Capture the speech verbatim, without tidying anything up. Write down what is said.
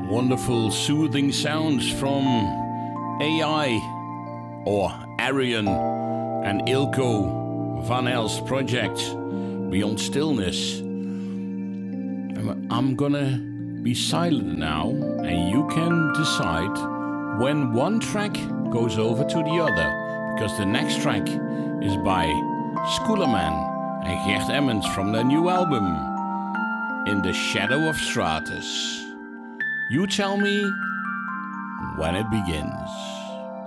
Wonderful soothing sounds from A I or Arian and Ilko Van El's project Beyond Stillness. I'm gonna be silent now, and you can decide when one track goes over to the other, because the next track is by Schoolerman and Gert Emmons from their new album In the Shadow of Stratus. You tell me when it begins.